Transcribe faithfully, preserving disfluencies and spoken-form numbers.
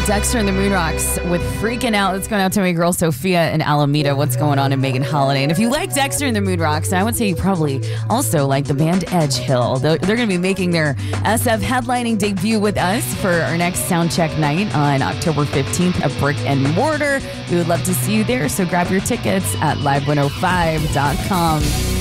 Dexter and the Moon Rocks with Freaking Out. That's going out to my girl Sophia in Alameda. What's going on in Megan Holiday? And if you like Dexter and the Moon Rocks, I would say you probably also like the band Edge Hill. They're, they're going to be making their S F headlining debut with us for our next Soundcheck night on October fifteenth at Brick and Mortar. We would love to see you there, so grab your tickets at live one oh five dot com.